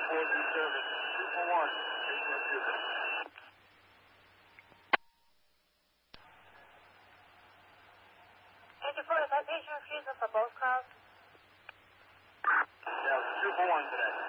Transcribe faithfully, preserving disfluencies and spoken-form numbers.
four Z service, two for one, station refusal. eighty-four, is that patient refusal for both calls? Yeah, two for one today.